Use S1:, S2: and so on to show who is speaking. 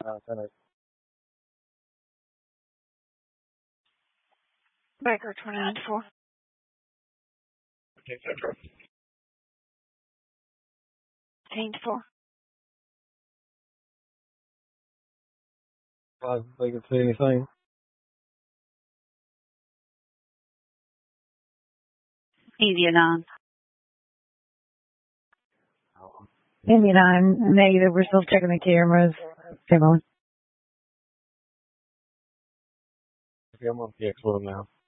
S1: Center.
S2: Baker 29-4.
S1: Okay, Central.
S2: 10-4.
S1: They can see anything.
S2: India 9.
S3: India 9, negative. We're still checking the cameras. Come on.
S1: Okay, I'm on PX1 now.